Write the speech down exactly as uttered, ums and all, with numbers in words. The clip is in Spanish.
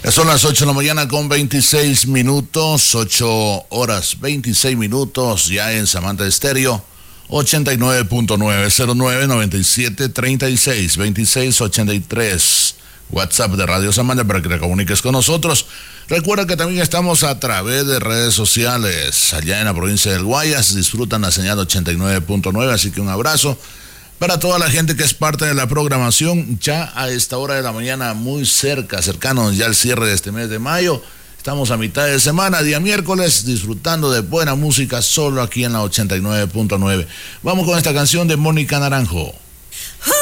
Son las ocho de la mañana con veintiséis minutos, ocho horas veintiséis minutos, ya en Samantha Estéreo, ochenta y nueve punto nueve, cero nueve noventa y siete treinta y seis veintiséis ochenta y tres. WhatsApp de Radio Samantha para que te comuniques con nosotros. Recuerda que también estamos a través de redes sociales. Allá en la provincia del Guayas disfrutan la señal ochenta y nueve punto nueve, así que un abrazo para toda la gente que es parte de la programación. Ya a esta hora de la mañana, muy cerca, cercanos ya al cierre de este mes de mayo. Estamos a mitad de semana, día miércoles, disfrutando de buena música solo aquí en la ochenta y nueve punto nueve. Vamos con esta canción de Mónica Naranjo.